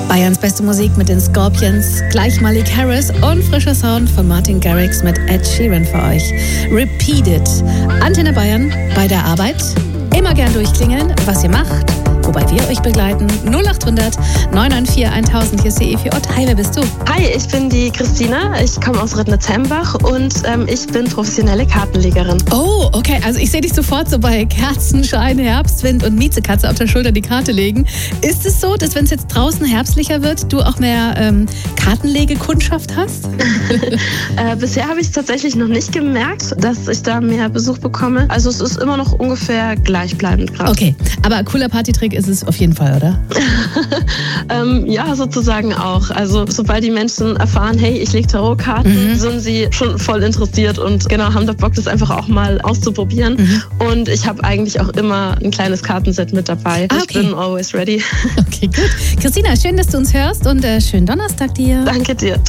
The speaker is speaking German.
Bayerns beste Musik mit den Scorpions, gleich Malik Harris und frischer Sound von Martin Garrix mit Ed Sheeran für euch. Repeat It. Antenne Bayern bei der Arbeit. Immer gern durchklingeln, was ihr macht, wobei wir euch begleiten. 0800 994 1000. Hier ist die Efi Ott. Hi, wer bist du? Hi, ich bin die Christina. Ich komme aus Rittnitz-Hembach und ich bin professionelle Kartenlegerin. Oh, okay. Also ich sehe dich sofort so bei Kerzenschein, Herbstwind und Miezekatze auf der Schulter die Karte legen. Ist es so, dass wenn es jetzt draußen herbstlicher wird, du auch mehr Kartenlegekundschaft hast? Bisher habe ich es tatsächlich noch nicht gemerkt, dass ich da mehr Besuch bekomme. Also es ist immer noch ungefähr gleichbleibend gerade. Okay, aber cooler Partytrick ist es auf jeden Fall, oder? Ja, sozusagen auch. Also sobald die Menschen erfahren, hey, ich lege Tarotkarten, sind sie schon voll interessiert und genau, haben da Bock, das einfach auch mal auszuprobieren. Und ich habe eigentlich auch immer ein kleines Kartenset mit dabei. Okay. Ich bin always ready. Okay, gut. Christina, schön, dass du uns hörst und schönen Donnerstag dir. Danke dir.